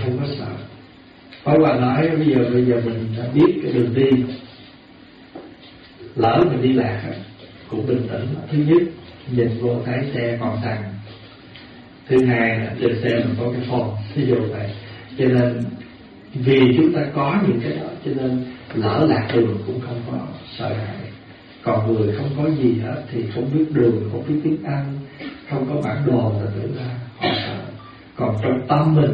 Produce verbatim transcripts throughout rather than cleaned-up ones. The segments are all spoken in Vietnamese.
không có sợ. Pháp Hòa nói bây giờ bây giờ mình đã biết cái đường đi, lỡ mình đi lạc cũng bình tĩnh. Thứ nhất, nhìn vô thấy xe còn xăng. Thứ hai là trên xe mình có cái phone, ví dụ vậy. Cho nên vì chúng ta có những cái đó, cho nên lỡ lạc đường cũng không có sợ hãi. Còn người không có gì hết thì không biết đường, không biết tiếng Anh, không có bản đồ là tự ra họ sợ. Còn trong tâm mình,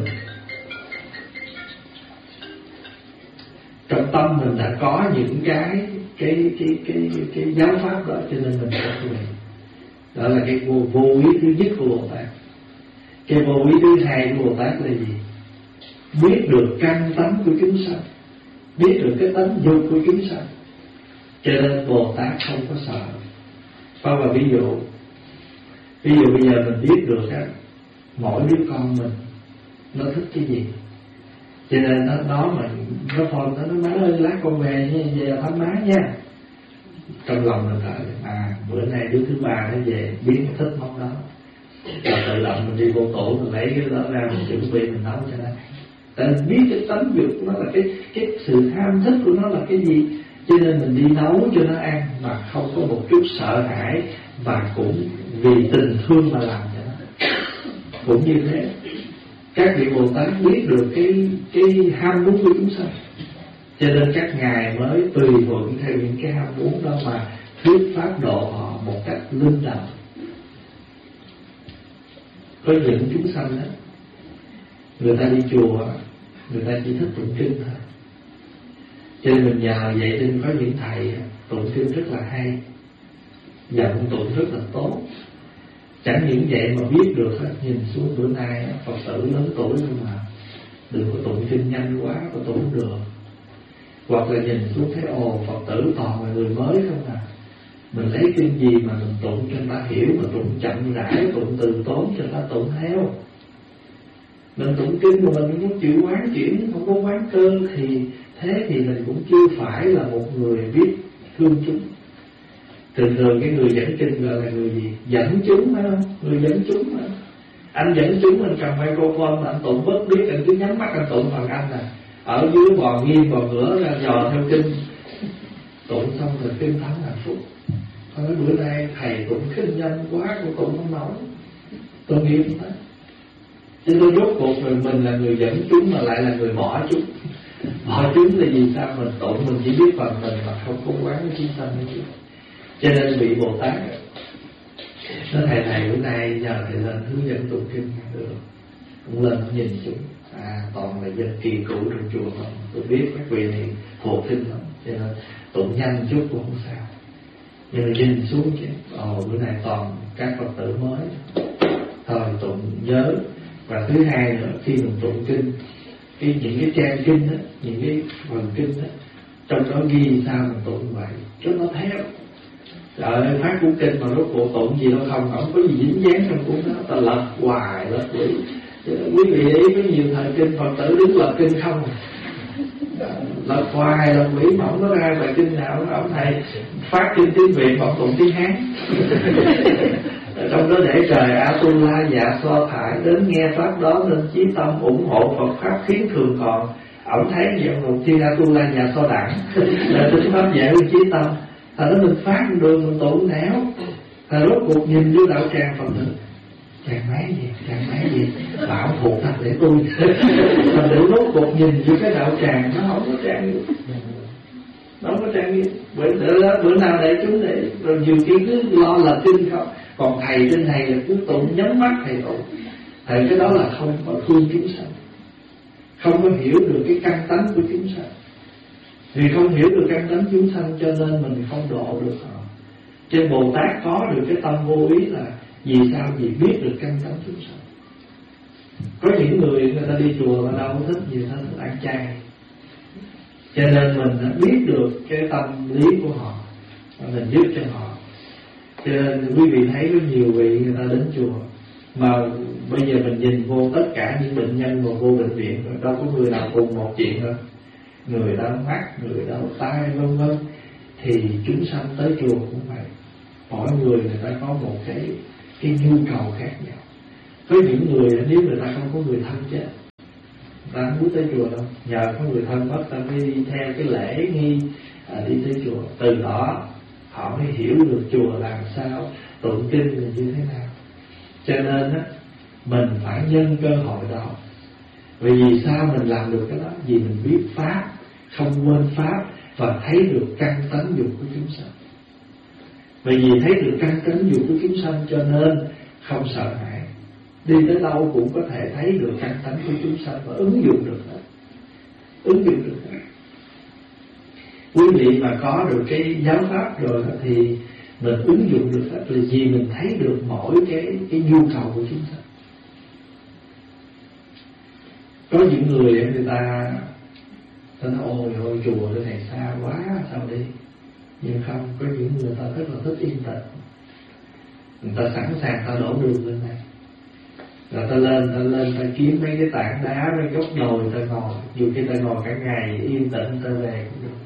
trong tâm mình đã có những cái cái cái cái cái, cái giáo pháp đó, cho nên mình có quyền. Đó là cái vô, vô ý thứ nhất của Bồ Tát. Cái vô ý thứ hai của Bồ Tát là gì? Biết được căn tánh của chúng sanh, biết được cái tánh dục của chúng sanh, cho nên Bồ Tát không có sợ. Bao vào ví dụ, ví dụ bây giờ mình biết được á, mỗi đứa con mình nó thích cái gì, cho nên nó nó mà nó phone nó nói má ơi lát con về nha, về thăm má nha. Trong lòng mình thở, à bữa nay đứa thứ ba nó về biết nó thích món đó, và tự động mình đi vô tủ mình lấy cái đó ra mình chuẩn bị mình nấu cho nó. Tại mình biết cái tánh dục nó là cái cái sự tham thích của nó là cái gì, cho nên mình đi nấu cho nó ăn mà không có một chút sợ hãi, và cũng vì tình thương mà làm cho nó. Cũng như thế, các vị Bồ Tát biết được cái cái ham muốn của chúng sanh, cho nên các ngài mới tùy thuận theo những cái ham muốn đó mà thuyết pháp độ họ một cách linh động. Có những chúng sanh đó, người ta đi chùa, người ta chỉ thích tụng kinh thôi. Cho nên mình nhờ vậy nên có những thầy tụng kinh rất là hay, giọng tụng rất là tốt. Chẳng những vậy mà biết được hết, nhìn xuống bữa nay Phật tử lớn tuổi không mà đừng có tụng kinh nhanh quá, có tụng được. Hoặc là nhìn xuống thấy ồ Phật tử toàn là người mới không à, mình lấy kinh gì mà mình tụng cho người ta hiểu, mà tụng chậm rãi, tụng từ tốn cho người ta tụng theo. Mình tụng kinh mà mình không chịu quán chuyển, không có quán cơ thì thế thì mình cũng chưa phải là một người biết thương chúng. Thường thường cái người dẫn kinh gọi là người gì? Dẫn chúng phải không? Người dẫn chúng mà. Anh dẫn chúng anh cầm microphone mà anh tụng bất biết, anh cứ nhắm mắt anh tụng phần anh à. Ở dưới bò nghiêng bò ngửa ra dò theo kinh. Tụng xong rồi kinh thắng hạnh phúc. Thôi bữa nay thầy tụng kinh nhanh quá, cũng tụng không nổi. Tôi nghĩ như thế. Chứ tôi rốt cuộc rồi mình là người dẫn chúng mà lại là người bỏ chúng. Bỏ chúng là vì sao? Mình tụng mình chỉ biết phần mình mà không có quán với chúng sanh như thế. Cho nên vị Bồ Tát nó thầy thầy bữa nay nhờ thầy lên hướng dẫn tụng kinh được, cũng lên nhìn chúng, à toàn là dân kỳ cũ trong chùa không, tôi biết các vị này thuộc kinh lắm, cho nên tụng nhanh chút cũng không sao. Nhưng mà nhìn xuống chứ, ồ bữa nay toàn các Phật tử mới, thôi tụng nhớ. Và thứ hai nữa, khi mình tụng kinh, cái những cái trang kinh đó, những cái phần kinh đó, trong đó ghi sao mình tụng vậy, cho nó theo. Trời ơi, phát cuốn kinh mà rốt cuộc tụng gì đâu không, không có gì dính dáng trong cuốn đó, ta lật hoài lật quỷ. Quý vị ấy có nhiều thời kinh Phật tử đứng lật kinh không, lật hoài lật quỷ mà không có ra bài kinh nào. Ông thầy phát kinh tiếng Việt mà tụng tiếng Hán. Trong đó để trời Atula dạ so thải đến nghe pháp đó nên chí tâm ủng hộ Phật pháp khiến thường còn. Ông thấy như một thiên Atula dạ so đẳng là tính pháp dễ với chí tâm. Thật đó mình phát đường mình tụng não. Thật rốt cuộc nhìn vô đạo tràng Phật tử, tràng máy gì, tràng máy gì, bảo thuộc thật để tôi. Thật để rốt cuộc nhìn vô cái đạo tràng nó không có tràng gì, nó không có tràng gì. Bữa, bữa, bữa nào để chúng để rồi nhiều khi cứ lo là kinh không. Còn thầy trên thầy là cứ tụng nhắm mắt thầy tụng. Thầy cái đó là không có thương chúng sanh, không có hiểu được cái căn tánh của chúng sanh. Vì không hiểu được căn tánh chúng sanh cho nên mình không độ được họ. Trên Bồ Tát có được cái tâm vô ý là vì sao? Vì biết được căn tánh chúng sanh. Có những người người ta đi chùa mà đâu có thích gì hơn thích ăn chay, cho nên mình đã biết được cái tâm lý của họ và mình giúp cho họ. Cho nên quý vị thấy có nhiều vị người ta đến chùa mà bây giờ mình nhìn vô tất cả những bệnh nhân mà vô bệnh viện đâu có người nào cùng một chuyện đâu. Người đau mắt, người đau tai vân vân, thì chúng sanh tới chùa cũng vậy. Mỗi người người ta có một cái cái nhu cầu khác nhau. Có những người nếu người ta không có người thân chết, ta không muốn tới chùa đâu, nhờ có người thân mất ta mới đi theo cái lễ nghi à, đi tới chùa. Từ đó họ mới hiểu được chùa làm sao, tụng kinh là như thế nào. Cho nên á, mình phải nhân cơ hội đó. Vì vì sao mình làm được cái đó? Vì mình biết pháp, không quên pháp, và thấy được căn tánh dục của chúng sanh. Vì vì thấy được căn tánh dục của chúng sanh cho nên không sợ hãi. Đi tới đâu cũng có thể thấy được căn tánh của chúng sanh và ứng dụng được hết. Ứng dụng được hết. Quý vị mà có được cái giáo pháp rồi thì mình ứng dụng được hết, là vì mình thấy được mỗi cái cái nhu cầu của chúng sanh. Có những người người ta ta nói ôi ôi chùa cái này xa quá sao đi. Nhưng không, có những người ta rất là thích yên tĩnh, người ta sẵn sàng ta đổ đường lên này, rồi ta lên ta lên ta kiếm mấy cái tảng đá, mấy gốc đồi ta ngồi, dù khi ta ngồi cả ngày yên tĩnh ta về cũng được.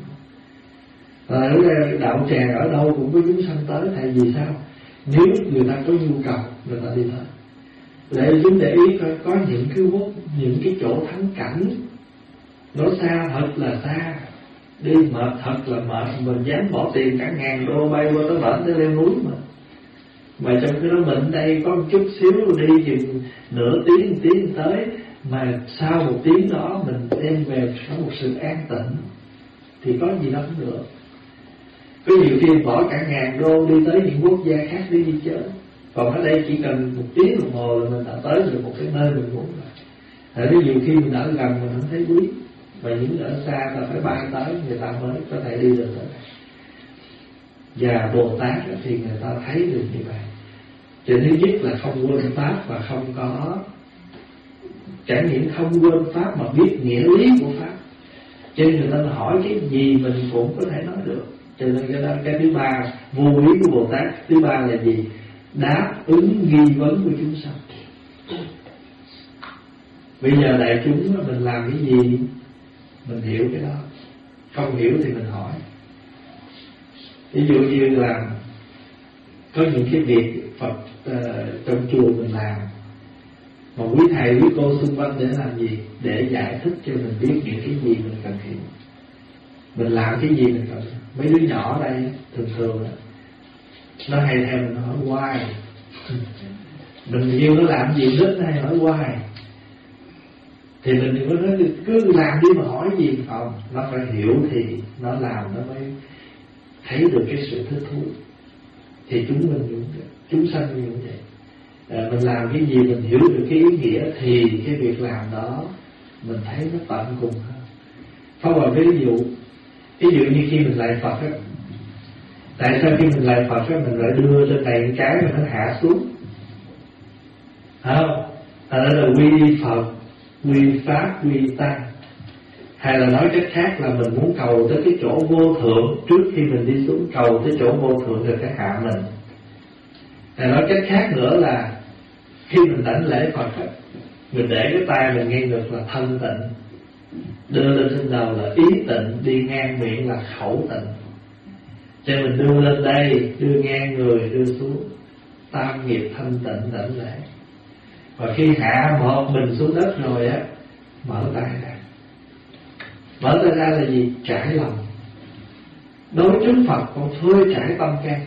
Ở đạo tràng ở đâu cũng có chúng sanh tới. Tại vì sao? Nếu người ta có nhu cầu người ta đi thôi. Để chúng để ý coi, có những cái quốc, những cái chỗ thắng cảnh nó xa thật là xa, đi mệt thật là mệt, mình dám bỏ tiền cả ngàn đô bay qua tới bển tới leo núi mà. Mà trong cái đó mình ở đây có một chút xíu đi chừng nửa tiếng một tiếng tới, mà sau một tiếng đó mình đem về có một sự an tịnh thì có gì đâu cũng được. Có nhiều khi bỏ cả ngàn đô đi tới những quốc gia khác đi đi chơi, còn ở đây chỉ cần một tiếng đồng hồ là mình đã tới được một cái nơi mình muốn rồi. Tại vì nhiều khi mình ở gần mình không thấy quý, và những ở xa ta phải bay tới người ta mới có thể đi được tới. Và Bồ Tát thì người ta thấy được như vậy. Chuyện thứ nhất là không quên pháp và không có, chẳng những không quên pháp mà biết nghĩa lý của pháp. Cho nên người ta hỏi cái gì mình cũng có thể nói được. Cho nên cái đó, cái thứ ba vô lý của Bồ Tát thứ ba là gì? Đáp ứng nghi vấn của chúng sanh. Bây giờ đại chúng mình làm cái gì mình hiểu cái đó, không hiểu thì mình hỏi. Ví dụ như là có những cái việc Phật uh, trong chùa mình làm, mà quý thầy quý cô xung quanh để làm gì? Để giải thích cho mình biết những cái gì mình cần hiểu. Mình làm cái gì mình cần. Mấy đứa nhỏ đây thường thường đó, nó hay theo mình hỏi hoài. Mình kêu nó làm gì rất hay hỏi hoài, thì mình đừng có nói cứ làm đi mà hỏi gì. Không, nó phải hiểu thì nó làm nó mới thấy được cái sự thích thú. Thì chúng mình cũng vậy, chúng sanh như vậy. À, mình làm cái gì mình hiểu được cái ý nghĩa thì cái việc làm đó mình thấy nó tận cùng hơn. Có một ví dụ, ví dụ như khi mình lạy Phật á, tại sao khi mình lạy Phật á mình lại đưa lên này cái mà nó hạ xuống? Không, đó là quy Phật, quy Pháp, quy Tăng. Hay là nói cách khác là mình muốn cầu tới cái chỗ vô thượng trước khi mình đi xuống, cầu tới chỗ vô thượng rồi cái hạ mình. Hay nói cách khác nữa là khi mình đảnh lễ Phật á, mình để cái tay mình ngay ngực là thân tịnh, đưa lên trên đầu là ý tịnh, đi ngang miệng là khẩu tịnh. Cho mình đưa lên đây, đưa ngang người, đưa xuống, tam nghiệp thanh tịnh đảnh lễ. Và khi hạ một mình xuống đất rồi á, mở tay ra. Mở tay ra là gì? Trải lòng. Đối trước Phật con phơi trải tâm can.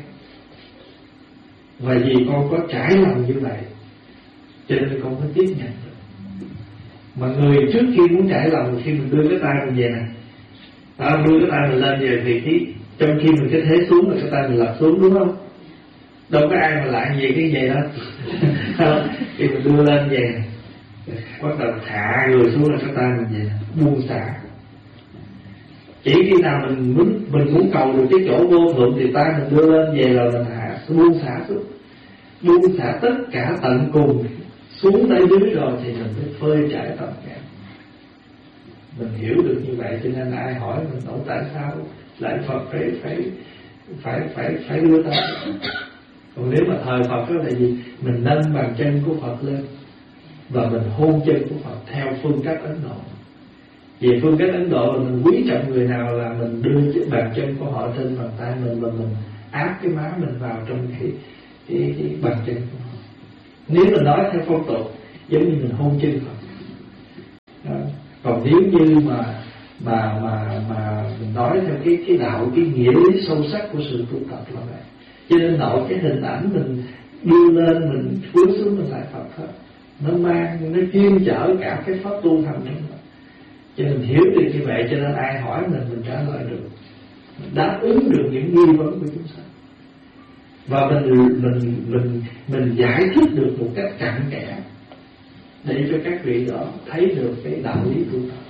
Và vì con có trải lòng như vậy cho nên con mới tiếp nhận được. Mà người trước khi muốn trải lòng, khi mình đưa cái tay mình về nè, à, đưa cái tay mình lên về thì cái, trong khi mình cái thế xuống là cái tay mình lật xuống, đúng không? Đâu có ai mà lại về cái vậy đó. Khi mình đưa lên về, bắt đầu thả người xuống là cái tay mình về, buông xả. Chỉ khi nào mình muốn mình muốn cầu được cái chỗ vô thượng thì tay mình đưa lên về là mình hạ, buông xả xuống, buông xả tất cả tận cùng xuống tới dưới rồi thì mình mới phơi trải tâm can. Mình hiểu được như vậy cho nên ai hỏi mình nói tại sao lại Phật phải phải phải phải phải đưa tay. Còn nếu mà thời Phật đó là gì? Mình nâng bàn chân của Phật lên và mình hôn chân của Phật theo phương cách Ấn Độ. Về phương cách Ấn Độ là mình quý trọng người nào là mình đưa bàn chân của họ trên bàn tay mình và mình áp cái má mình vào trong cái, cái, cái bàn chân của họ. Nếu mình nói theo phong tục giống như mình hôn chân Phật đó. Còn nếu như mà mà mà mà mình nói theo cái cái đạo, cái nghĩa lý sâu sắc của sự tu tập là vậy. Cho nên nội cái hình ảnh mình đưa lên, mình cúi xuống mình lại Phật hết, nó mang, nó chuyên chở cả cái pháp tu thành trong đó. Cho nên hiểu được như vậy, cho nên ai hỏi mình mình trả lời được, mình đáp ứng được những nghi vấn của chúng sanh, và mình mình mình mình giải thích được một cách cặn kẽ để cho các vị đó thấy được cái đạo lý tu tập.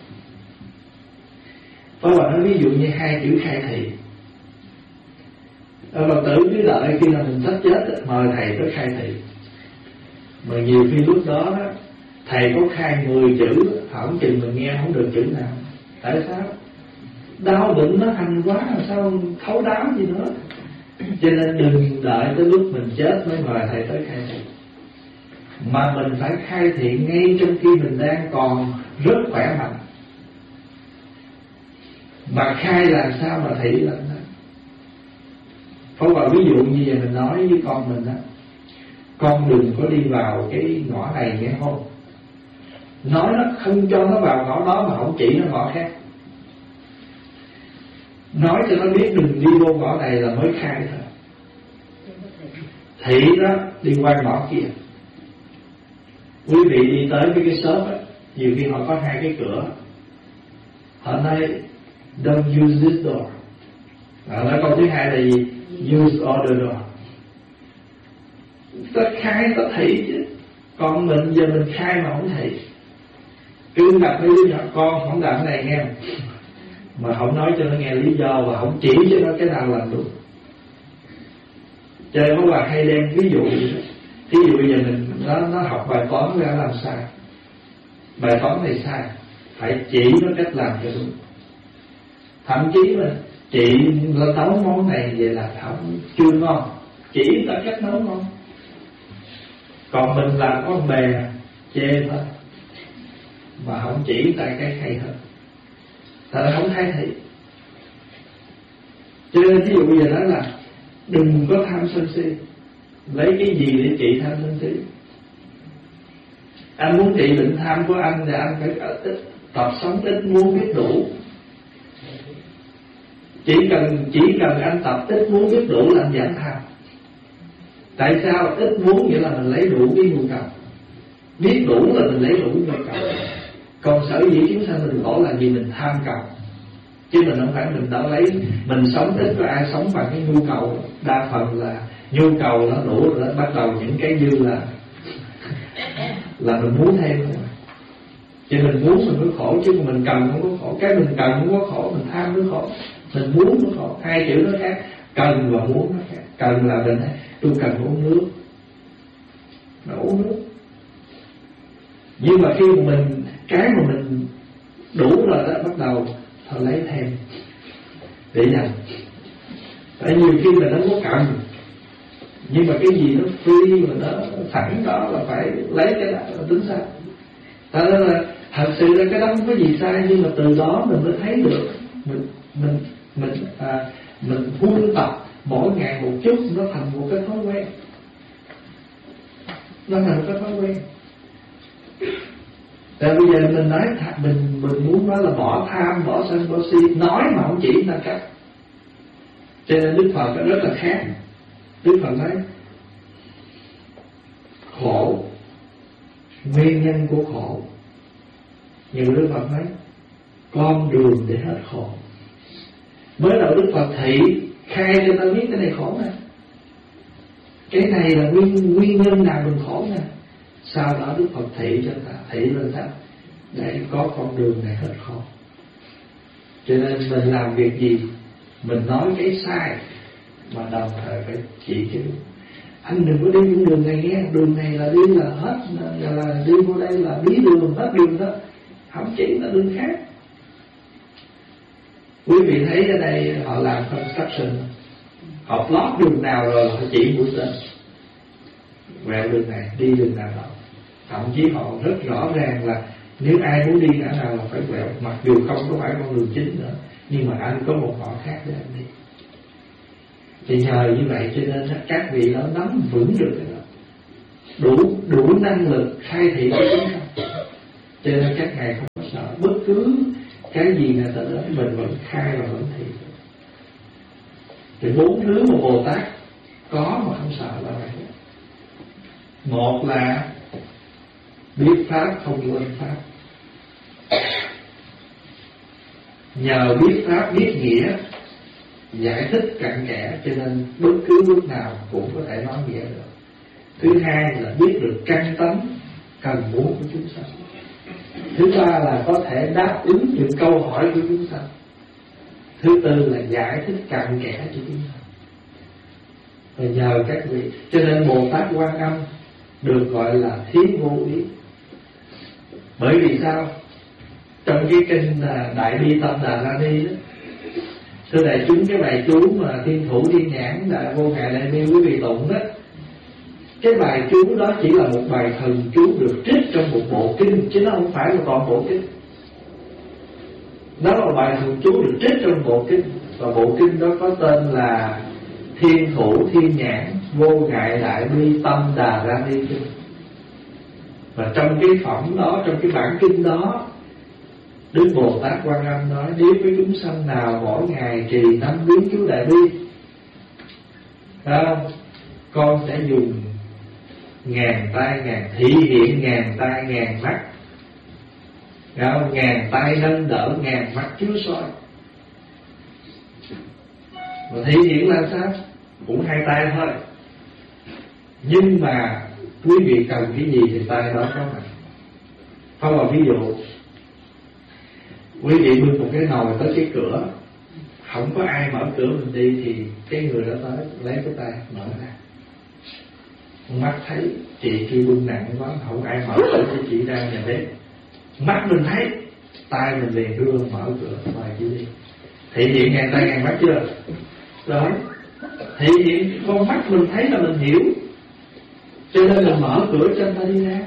Tôi bảo nói ví dụ như hai chữ khai thị. Ở Phật tử cứ đợi khi nào mình sắp chết mời thầy tới khai thị. Mà nhiều khi lúc đó, đó thầy có khai mười chữ, hỏng chừng mình nghe không được chữ nào. Tại sao? Đau bệnh nó hành quá, làm sao thấu đáo gì nữa. Cho nên đừng đợi tới lúc mình chết mới mời thầy tới khai thị, mà mình phải khai thị ngay trong khi mình đang còn rất khỏe mạnh. Mà khai làm sao mà thị làm sao. Có vào ví dụ như vậy mình nói với con mình á, con đừng có đi vào cái ngõ này nghe không. Nói nó không cho nó vào ngõ đó mà không chỉ nó ngõ khác. Nói cho nó biết đừng đi vô ngõ này là mới khai thôi. Thị đó đi qua ngõ kia. Quý vị đi tới với cái shop á, nhiều khi họ có hai cái cửa. Họ nói don't use this door. Họ nói câu thứ hai là gì? Use other door. Ta khai ta thị chứ. Còn mình giờ mình khai mà không thị. Cứ gặp mấy đứa nhỏ con không làm cái này nghe, mà không nói cho nó nghe lý do và không chỉ cho nó cái nào làm đúng. Cho nên có bà hay đem ví dụ gì đó. Ví dụ bây giờ mình nó, nó học bài toán ra làm sai, bài toán này sai, phải chỉ nó cách làm cho đúng. Thậm chí là chị nấu món này vậy là không chưa ngon, chỉ ta cách nấu ngon. Còn mình làm con bè chê thôi, mà không chỉ tại cái hay hơn, tại nó không thay thị. Cho nên ví dụ bây giờ nói là đừng có tham sân si. Lấy cái gì để trị tham sân si? Anh muốn trị bệnh tham của anh thì anh phải ít, tập sống ít, muốn biết đủ. Chỉ cần chỉ cần anh tập ít muốn biết đủ là anh giảm tham. Tại sao ít muốn? Nghĩa là mình lấy đủ cái nhu cầu, biết đủ là mình lấy đủ nhu cầu. Còn sở dĩ chúng sanh mình khổ là vì mình tham cầu, chứ mình không phải mình đã lấy. Mình sống ít có ai sống bằng cái nhu cầu. Đa phần là nhu cầu nó đủ rồi, bắt đầu những cái dư là là mình muốn thêm. Cho mình muốn mình mới khổ, chứ mình cần không có khổ. Cái mình cần không có khổ, mình tham mới khổ. Mình muốn mới khổ. Hai chữ nó khác, cần và muốn nó khác. Cần là mình tôi cần uống nước, nó uống nước. Nhưng mà khi mà mình cái mà mình đủ rồi đó, bắt đầu thôi lấy thêm để dành. Tại nhiều khi mình không có cần, nhưng mà cái gì nó free mà nó sẵn đó là phải lấy cái đó là tính sao. Tại nên là thật sự là cái đó không có gì sai, nhưng mà từ đó mình mới thấy được mình mình mình à, mình huân tập mỗi ngày một chút, nó thành một cái thói quen, nó thành một cái thói quen. Tại bây giờ mình nói mình mình muốn nói là bỏ tham, bỏ sân, bỏ si, nói mà không chỉ là cách. Cho nên Đức Phật rất là khác. Đức Phật nói khổ, nguyên nhân của khổ. Nhưng Đức Phật nói con đường để hết khổ. Mới đầu Đức Phật thị khai cho ta biết cái này khổ nè, cái này là nguyên nguyên nhân nào mình khổ nè. Sau đó Đức Phật thị cho ta, thị lên ta để có con đường này hết khổ. Cho nên mình làm việc gì, mình nói cái sai mà đồng thời phải chỉ cái đúng. Anh đừng có đi những đường này nghe, đường này là đi là hết, là, là đi vô đây là bí đường, hết đường đó, không chỉ là đường khác. Quý vị thấy ở đây họ làm construction, họ lót đường nào rồi họ chỉ mũi tên, quẹo đường này, đi đường nào đó. Thậm chí họ rất rõ ràng là nếu ai muốn đi ngã nào là phải quẹo, mặc dù không có phải con đường chính nữa, nhưng mà anh có một ngõ khác để anh đi. Thì nhờ như vậy cho nên các vị đó nắm vững được cái đó, đủ đủ năng lực khai thị cho chúng ta. Cho nên các ngài không có sợ bất cứ cái gì người ta đến mình vẫn khai và vẫn thiện. Thì bốn thứ mà Bồ Tát có mà không sợ là vậy. Một là biết pháp không quên pháp. Nhờ biết pháp biết nghĩa, giải thích cặn kẽ, cho nên bất cứ lúc nào cũng có thể nói nghĩa được. Thứ hai là biết được căn tánh cần muốn của chúng sanh. Thứ ba là có thể đáp ứng những câu hỏi của chúng sanh. Thứ tư là giải thích cặn kẽ cho chúng sanh. Và nhờ các vị, cho nên Bồ Tát Quan Âm được gọi là Thiên Vô Ý. Bởi vì sao? Trong cái kinh Đại Bi Tâm Đà La Ni đó, thưa đại chúng, cái bài chú mà Thiên Thủ Thiên Nhãn Đại Vô Ngại Đại Bi quý vị tụng đó, cái bài chú đó chỉ là một bài thần chú được trích trong một bộ kinh, chứ nó không phải là toàn bộ kinh. Đó là bài thần chú được trích trong bộ kinh, và bộ kinh đó có tên là Thiên Thủ Thiên Nhãn Vô Ngại Đại Bi Tâm Đà La Ni Kinh. Và trong cái phẩm đó, trong cái bản kinh đó, Đức Bồ Tát Quan Âm nói: nếu với chúng sanh nào mỗi ngày trì năm biến chú đại bi, không, con sẽ dùng ngàn tay ngàn thị hiện, ngàn tay ngàn mắt, không, ngàn tay nâng đỡ, ngàn mắt chiếu soi. Mà thị hiện là sao? Cũng hai tay thôi. Nhưng mà quý vị cần cái gì thì tay đó có mặt. Không, là ví dụ quý vị bưng một cái nồi tới cái cửa, không có ai mở cửa mình đi, thì cái người đó tới lấy cái tay mở ra. Mắt thấy chị kia bưng nặng quá, không ai mở cửa cho chị ra nhà bếp. Mắt mình thấy, tay mình liền đưa mở cửa mời chị đi. Thị hiện ngàn tay ngàn mắt chưa? Rồi, thị hiện con mắt mình thấy là mình hiểu, cho nên là mở cửa cho người ta đi ra.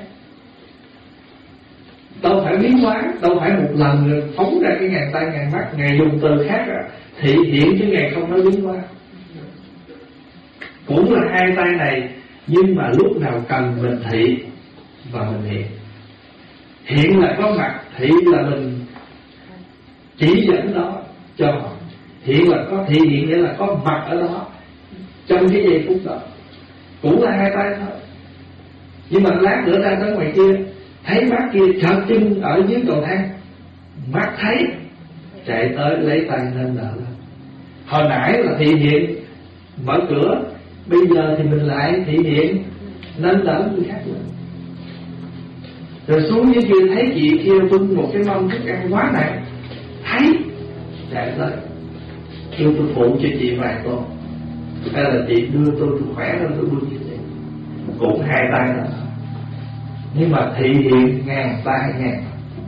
Đâu phải biến hóa, đâu phải một lần phóng ra cái ngàn tay ngàn mắt. Ngài dùng từ khác à, thị hiện chứ Ngài không nói biến hóa. Cũng là hai tay này, nhưng mà lúc nào cần mình thị và mình hiện. Hiện là có mặt, thị là mình chỉ dẫn đó cho họ. Hiện là có thị hiện, nghĩa là có mặt ở đó trong cái giây phút đó. Cũng là hai tay thôi. Nhưng mà lát nữa ra tới ngoài kia, thấy mắt kia chợt chân ở dưới cầu thang, mắt thấy chạy tới lấy tay nên đỡ lên. Hồi nãy là thị hiện mở cửa, bây giờ thì mình lại thị hiện nên đỡ người khác nữa. Rồi xuống dưới kia thấy chị kia bưng một cái mâm thức ăn quá nặng, thấy chạy tới kêu tôi phụ cho chị vài tô, hay là chị đưa tôi tôi khỏe hơn tôi bưng như vậy. Cũng hai tay đó, nhưng mà thị hiện ngàn tay ngàn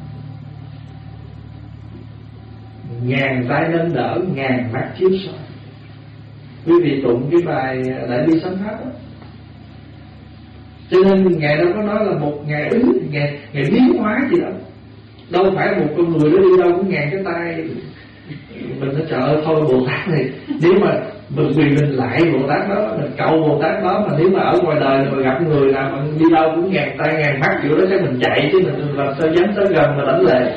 ngàn tay nâng đỡ, ngàn mắt chiếu soi. Quý vị tụng cái bài Đại Bi Sám Pháp đó, cho nên Ngài đâu có nói là một ngày ứng, ngày, ngày biến hóa gì đâu. Đâu phải một con người đó đi đâu cũng ngàn cái tay. Mình nói trời ơi, thôi Bồ Tát này, nếu mà mình vì mình lại Bồ Tát đó, mình cầu Bồ Tát đó, mà nếu mà ở ngoài đời mà gặp người nào mà đi đâu cũng ngàn tay ngàn mắt kiểu đó, chắc mình chạy chứ mình làm sao dám tới gần mà đánh lệ.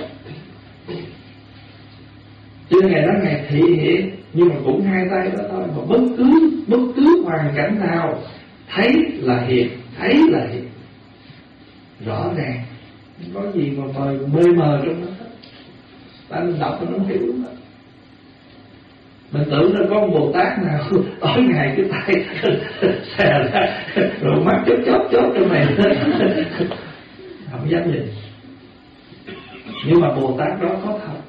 Chứ Ngài nói Ngài thị hiện, nhưng mà cũng hai tay đó thôi. Mà bất cứ bất cứ hoàn cảnh nào thấy là hiện, thấy là hiện rõ ràng, không có gì mà mờ mê mờ trong đó. Ta mình đọc mình không hiểu đó. Mình tưởng là có một Bồ Tát nào tối ngày cái tay xè ra rồi mắt chốt chốt chốt trong này không dám nhìn. Nhưng mà Bồ Tát đó có thật.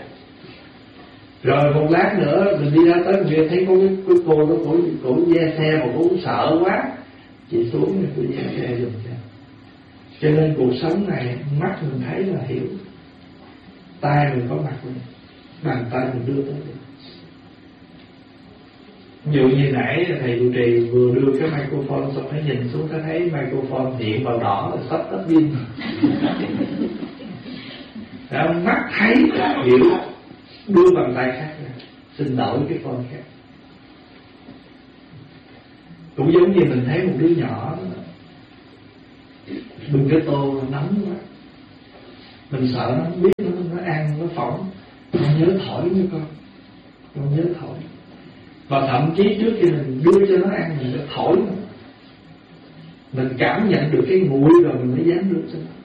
Rồi một lát nữa mình đi ra tới mình thấy có cái, cái cô đó, cổ, cổ ve xe mà cổ sợ quá, chị xuống thì cô ve xe dùm cho. Cho nên cuộc sống này mắt mình thấy là hiểu, tay mình có mặt mình, bàn tay mình đưa tới được. Ví dụ như nãy thầy trụ trì vừa đưa cái microphone xong thấy nhìn xuống thấy, thấy microphone hiện màu đỏ là sắp tắt pin. Đó, mắt thấy hiểu, đưa bàn tay khác ra, xin đổi cái phone khác. Cũng giống như mình thấy một đứa nhỏ bưng cái tô nóng quá, mình sợ nó không biết nó, nó ăn phỏng, con nhớ thổi nha con, con nhớ thổi. Và thậm chí trước khi mình đưa cho nó ăn, mình phải thổi, mình cảm nhận được cái nguội rồi mình mới dám đưa cho nó.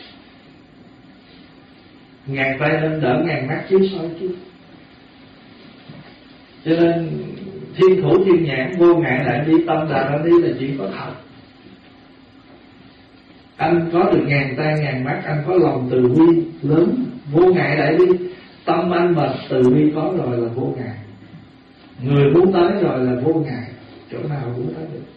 Ngàn tay lên đỡ ngàn mắt chiếu soi chứ. Cho nên thiên thủ thiên nhãn, vô ngại đại bi, tâm đà ra đi là chỉ có thật. Anh có được ngàn tay ngàn mắt, anh có lòng từ bi lớn, vô ngại đại bi. Tâm anh mà từ bi có rồi là vô ngại. Người muốn tới rồi là vô ngại, chỗ nào cũng tới được,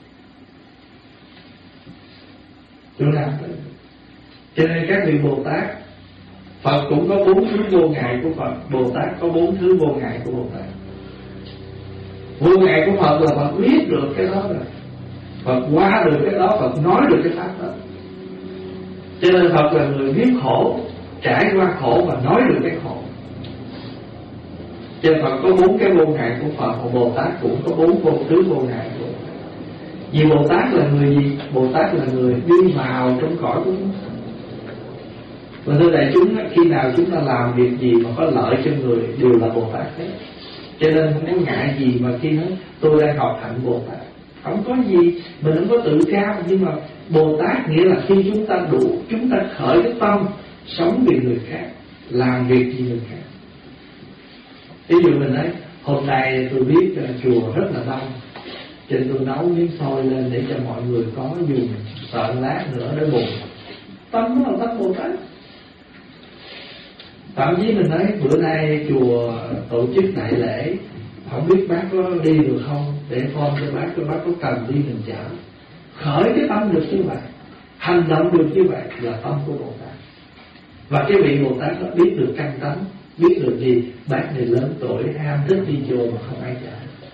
chỗ nào tới được. Cho nên các vị Bồ Tát, Phật cũng có bốn thứ vô ngại của Phật, Bồ Tát có bốn thứ vô ngại của Bồ Tát. Vô ngại của Phật là Phật biết được cái đó rồi, Phật qua được cái đó, Phật nói được cái pháp đó. Cho nên Phật là người biết khổ, trải qua khổ và nói được cái khổ. Cho nên Phật có bốn cái vô ngại của Phật, và Bồ Tát cũng có bốn vô thứ vô ngại của Bồ Tát. Vì Bồ Tát là người gì? Bồ Tát là người đi vào trong cõi của chúng sanh. Và thưa đại chúng, khi nào chúng ta làm việc gì mà có lợi cho người đều là Bồ Tát hết. Cho nên không có ngại gì mà khi nói tôi đang học hạnh Bồ Tát. Không có gì, mình không có tự cao. Nhưng mà Bồ Tát nghĩa là khi chúng ta đủ, chúng ta khởi cái tâm sống vì người khác, làm việc vì người khác. Ví dụ mình nói hôm nay tôi biết uh, chùa rất là đông, cho nên tôi nấu miếng xôi lên để cho mọi người có, dù mình sợ lát nữa để buồn. Tâm đó là tâm Bồ Tát. Thậm chí mình nói bữa nay chùa tổ chức đại lễ, không biết bác có đi được không, để phone cho bác, cho bác có cần đi mình chở. Khởi cái tâm được như vậy, hành động được như vậy là tâm của Bồ Tát. Và cái vị Bồ Tát đó biết được căn tánh, biết được gì, bác này lớn tuổi ham thích đi chùa mà không ai chở.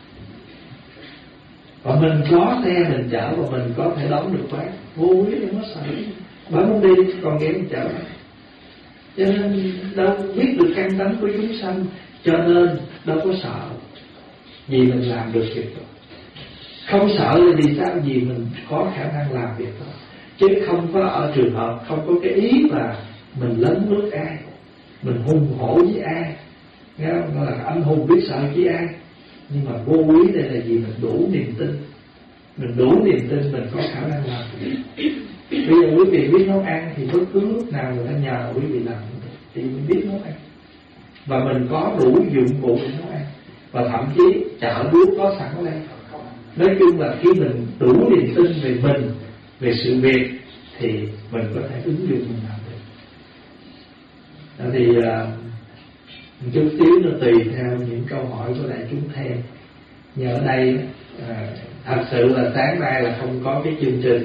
Và mình có xe mình chở và mình có thể đón được bác, vô quý không có sợ. Bác muốn đi còn ghé mình chở bác. Cho nên đâu biết được căn tánh của chúng sanh, cho nên đâu có sợ. Vì mình làm được việc đó. Không sợ là vì sao? Vì mình có khả năng làm việc đó. Chứ không có ở trường hợp không có cái ý là mình lấn lướt ai, mình hùng hổ với ai, nghe không? Nó là anh hùng biết sợ với ai. Nhưng mà vô quý đây là vì mình đủ niềm tin. Mình đủ niềm tin mình có khả năng làm việc. Bây giờ quý vị biết nấu ăn thì bất cứ lúc nào người ta nhờ quý vị làm thì mình biết nấu ăn. Và mình có đủ dụng cụ để nấu ăn. Và thậm chí chợ búa có sẵn ở đây. Nói chung là khi mình đủ niềm tin về mình, về sự việc, thì mình có thể ứng dụng mình làm được. Đó thì uh, một chút xíu nó tùy theo những câu hỏi của đại chúng thêm. Nhờ ở đây uh, thật sự là sáng nay là không có cái chương trình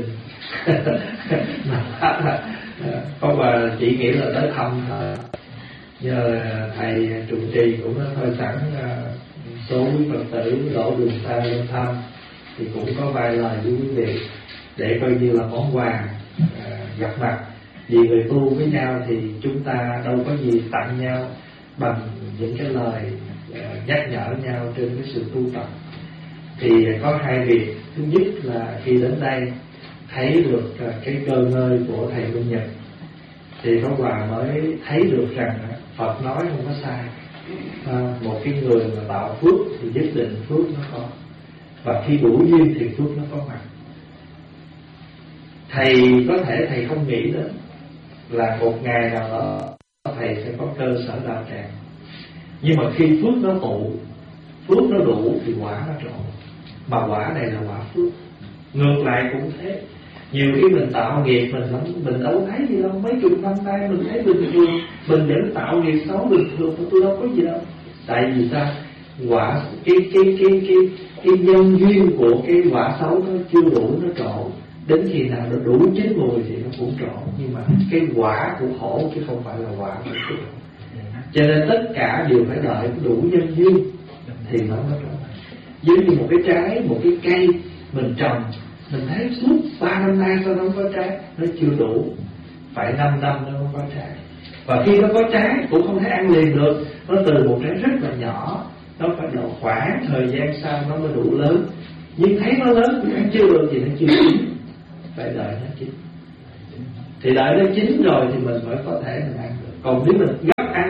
không, mà chỉ nghĩ là tới thăm thôi. Nhờ thầy trụ trì cũng nói thôi sẵn uh, số quý Phật tử đổ đường xa lên thăm thì cũng có vài lời với quý vị để coi như là món quà uh, gặp mặt. Vì người tu với nhau thì chúng ta đâu có gì tặng nhau bằng những cái lời uh, nhắc nhở nhau trên cái sự tu tập. Thì có hai việc. Thứ nhất là khi đến đây thấy được uh, cái cơ ngơi của thầy Minh Nhật thì Pháp Hòa mới thấy được rằng Phật nói không có sai. À, một cái người mà tạo phước thì nhất định phước nó có, và khi đủ duyên thì phước nó có mặt. Thầy có thể thầy không nghĩ đến là một ngày nào đó thầy sẽ có cơ sở đạo tràng, nhưng mà khi phước nó tụ, phước nó đủ thì quả nó trổ. Mà quả này là quả phước. Ngược lại cũng thế. Nhiều khi mình tạo nghiệp mình không, mình đâu thấy gì đâu. Mấy chục năm nay mình thấy bình thường, mình vẫn tạo nghiệp xấu bình thường, tôi đâu có gì đâu. Tại vì sao? Quả cái cái cái cái cái nhân duyên của cái quả xấu nó chưa đủ, nó trổ. Đến khi nào nó đủ chín mùi thì nó cũng trổ. Nhưng mà cái quả của khổ chứ không phải là quả của phước. Cho nên tất cả đều phải đợi đủ nhân duyên thì nó mới trổ. Giống như một cái trái, một cái cây mình trồng, mình thấy suốt ba năm nay sao nó không có trái, nó chưa đủ, phải năm năm nó mới có trái. Và khi nó có trái cũng không thể ăn liền được, nó từ một trái rất là nhỏ, nó phải độ khoảng thời gian sau nó mới đủ lớn. Nhưng thấy nó lớn cũng ăn chưa được thì nó chưa chín, phải đợi nó chín. Thì đợi nó chín rồi thì mình mới có thể mình ăn được. Còn nếu mình gấp ăn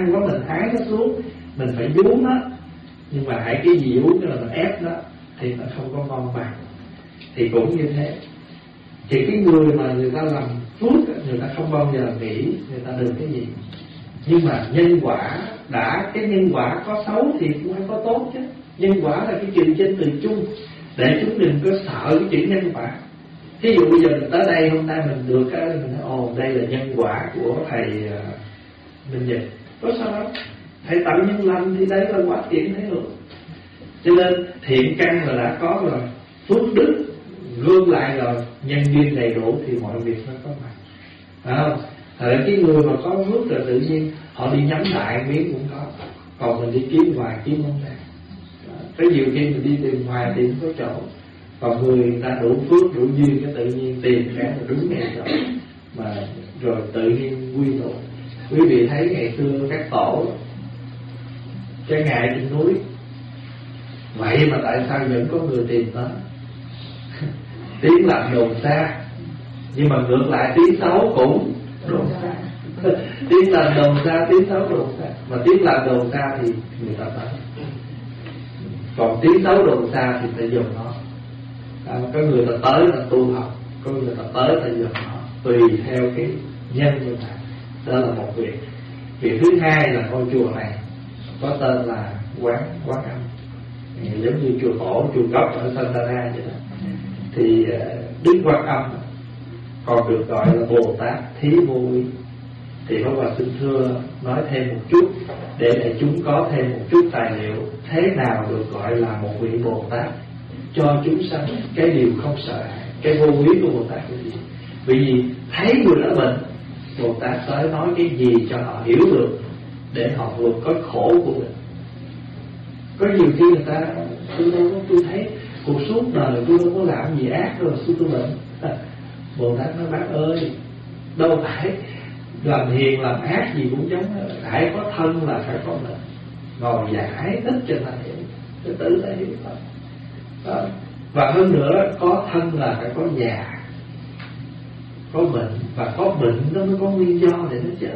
hăng quá mình hái nó xuống, mình phải vú nó. Nhưng mà hãy cái gì vú là mình ép nó thì nó không có ngon bằng. Thì cũng như thế. Thì cái người mà người ta làm phước, người ta không bao giờ nghĩ người ta được cái gì. Nhưng mà nhân quả, đã cái nhân quả có xấu thì cũng phải có tốt chứ. Nhân quả là cái chuyện trên từ chung, để chúng đừng có sợ cái chuyện nhân quả. Thí dụ bây giờ mình tới đây hôm nay mình được cái mình nói ồ đây là nhân quả của thầy Minh Nhật, có sao đâu, thầy tạo nhân lành thì đây là quả thiện thế rồi. Cho nên thiện căn là đã có rồi, phước đức gương lại rồi, nhân duyên đầy đủ thì mọi việc nó có mặt. À, thật cái người mà có phước rồi tự nhiên họ đi nhắm đại miếng cũng có, còn mình đi kiếm ngoài kiếm không ra. Cái nhiều khi mình đi tìm ngoài thì không có chỗ, còn người ta đủ phước đủ duyên cái tự nhiên tìm cái là đúng ngày rồi mà rồi tự nhiên quy tụ. Quý vị thấy ngày xưa các tổ cái ngày trên núi, vậy mà tại sao vẫn có người tìm tới? Tiếng làm đồn xa, nhưng mà ngược lại tiếng xấu cũng đồn xa. Tiếng làm đồn xa, tiếng xấu đồn xa. Mà tiếng làm đồn xa thì người ta tới, còn tiếng xấu đồn xa thì phải dùng nó. À, có người ta tới là tu học, có người ta tới là dùng nó, tùy theo cái nhân như vậy. Đó là một việc. Việc thứ hai là ngôi chùa này có tên là Quán Quán Âm, giống như chùa Tổ, chùa Cốc ở Santana vậy đó. Thì Đức Quán Âm còn được gọi là Bồ Tát Thí Vô Úy. Thì Pháp Hòa xin thưa nói thêm một chút để để chúng có thêm một chút tài liệu thế nào được gọi là một vị Bồ Tát cho chúng sanh cái điều không sợ hãi. Cái vô úy của Bồ Tát là gì? Vì thấy người đó bệnh, Bồ Tát tới nói cái gì cho họ hiểu được để họ vượt có khổ của mình. Có nhiều khi người ta tôi đâu có, tôi thấy cuộc suốt đời tôi đâu có làm gì ác rồi suốt tôi bệnh. Bồ Tát nói bác ơi, đâu phải làm hiền làm ác gì cũng giống, phải có thân là phải có bệnh. Ngồi giải thích cho ta hiểu, tự tự ta hiểu thôi. Đó. Và hơn nữa có thân là phải có già, có bệnh, và có bệnh nó mới có nguyên do để nó chết.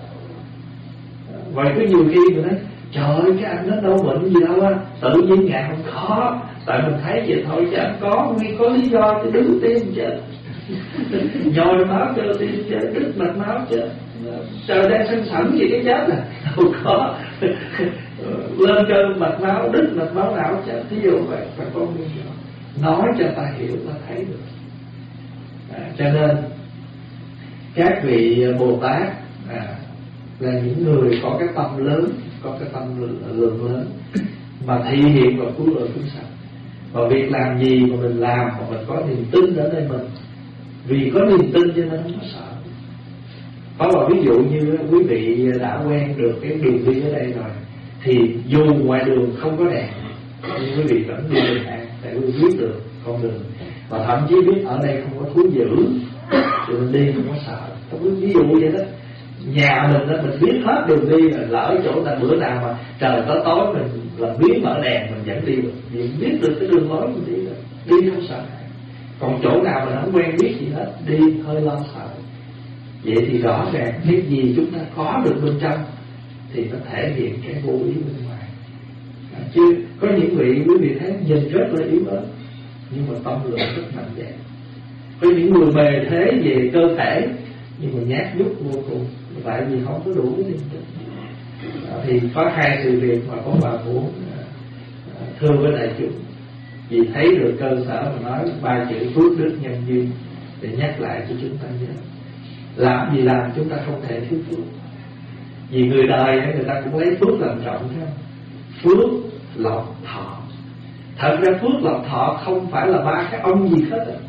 Vậy có nhiều khi người nói trời ơi cái anh nó đâu bệnh gì đâu á, tự nhiên ngài không có, tại mình thấy vậy thôi chứ anh có nguyên có lý do cho đứng tim chết, nhồi máu cho tim chết, đứt mạch máu chết, trời đang sân sẩn gì cái chết à, đâu có lên cơn mạch máu, đứt mạch máu não chết. Thí dụ vậy phải có nguyên do, nói cho ta hiểu ta thấy được. À, cho nên các vị Bồ Tát à, là những người có cái tâm lớn, có cái tâm lượng lớn mà thể hiện vào cứu độ chúng sanh. Và việc làm gì mà mình làm mà mình có niềm tin ở đây mình, vì có niềm tin cho nên không có sợ. Có một ví dụ như quý vị đã quen được cái đường đi ở đây rồi, thì dù ngoài đường không có đèn nhưng quý vị vẫn đi bình an, tại quý vị biết được con đường, và thậm chí biết ở đây không có thú dữ thì mình đi không có sợ. Ví dụ vậy đó, nhà mình đó, mình biết hết đường đi rồi, lỡ chỗ ta bữa nào mà trời tối tối mình làm biến mở đèn mình vẫn đi được, vì mình biết được cái đường lối mình đi rồi, đi không sợ. Còn chỗ nào mình không quen biết gì hết, đi hơi lo sợ. Vậy thì rõ ràng cái gì chúng ta có được bên trong thì nó thể hiện cái vô ý bên ngoài. À, chứ có những vị quý vị thấy nhìn rất là yếu ớt nhưng mà tâm lượng rất mạnh dạn. Có những người bề thế về cơ thể nhưng mà nhát nhút vô cùng, tại vì không có đủ cái niềm tin. À, thì có hai sự việc mà có bà muốn à, thưa với đại chúng, vì thấy được cơ sở mà nói ba chữ phước đức nhân duyên để nhắc lại cho chúng ta nhớ. Làm gì làm chúng ta không thể thiếu phước, vì người đời người ta cũng lấy phước làm trọng thấy không? Phước lộc thọ, thật ra phước lộc thọ không phải là ba cái ông gì hết à.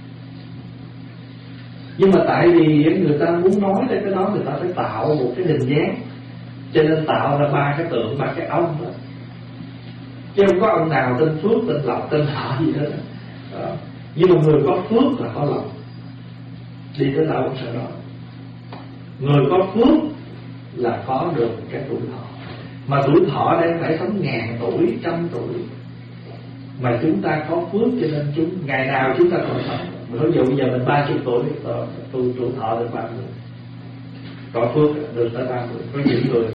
Nhưng mà tại vì người ta muốn nói tới cái đó, người ta phải tạo một cái hình dáng, cho nên tạo ra ba cái tượng, ba cái ông đó. Chứ không có ông nào tên phước, tên lộc, tên thọ gì hết đó. Nhưng mà người có phước là có lộc, đi tới đâu cũng sợ đó. Người có phước là có được cái tuổi thọ, mà tuổi thọ đang phải sống ngàn tuổi, trăm tuổi. Mà chúng ta có phước cho nên chúng ngày nào chúng ta còn sống. Ví dụ bây giờ mình ba mươi tuổi, tôi tuổi thọ được ba mươi, có phước được tới ba mươi. Có những người có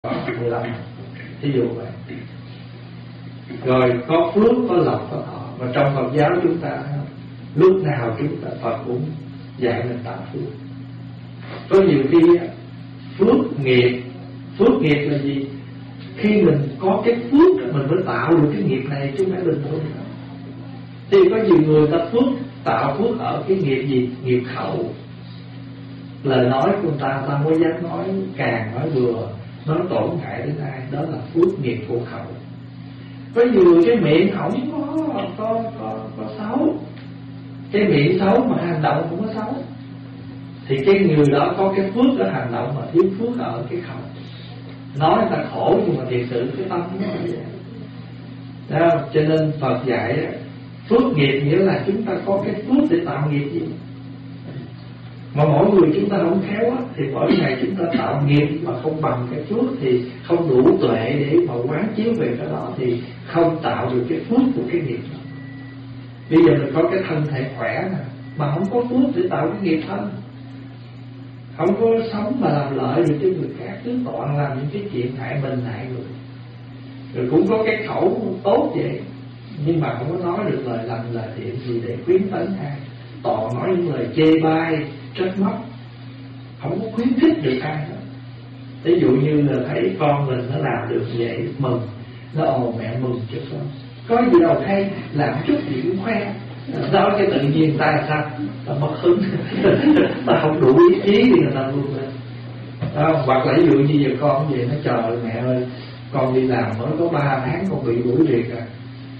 mười lăm, thí dụ vậy. Rồi có phước, có lộc, có thọ. Mà trong Phật giáo chúng ta lúc nào chúng ta Phật cũng dạy mình tạo phước. Có nhiều khi phước nghiệp, phước nghiệp là gì? Khi mình có cái phước mình mới tạo được cái nghiệp này, chứ không phải bình thường. Thì có nhiều người ta phước tạo phước ở cái nghiệp gì? Nghiệp khẩu. Lời nói của người ta, ta không có dám nói càng, nói vừa, nói tổn hại đến ai. Đó là phước nghiệp của khẩu. Có nhiều người cái miệng không có, có, có, có xấu, cái miệng xấu mà hành động cũng có xấu, thì cái người đó có cái phước ở hành động mà thiếu phước ở cái khẩu. Nói người ta khổ nhưng mà thiệt sự cái tâm nó là vậy. Đó, cho nên Phật dạy phước nghiệp nghĩa là chúng ta có cái phước để tạo nghiệp gì. Mà mỗi người chúng ta không khéo á, thì mỗi ngày chúng ta tạo nghiệp mà không bằng cái phước, thì không đủ tuệ để mà quán chiếu về cái đó, thì không tạo được cái phước của cái nghiệp. Bây giờ mình có cái thân thể khỏe nè, mà không có phước để tạo cái nghiệp thân, không có sống mà làm lợi được cho người khác, cứ toàn làm những cái chuyện hại mình hại người. Rồi cũng có cái khẩu tốt vậy, nhưng mà không có nói được lời lành lời thiện gì để khuyến tấn ai, toàn nói những lời chê bai trách móc, không có khuyến khích được ai hết. Ví dụ như là thấy con mình nó làm được vậy mừng, nó ồ mẹ mừng cho con, có gì đâu hay, làm chút gì cũng khoe. Đó cái tự nhiên ta là sao? Ta mất hứng. Ta không đủ ý chí thì người ta luôn lên. Đó, hoặc là ví dụ như giờ con về nó trời mẹ ơi, con đi làm mới có ba tháng con bị đuổi việc à.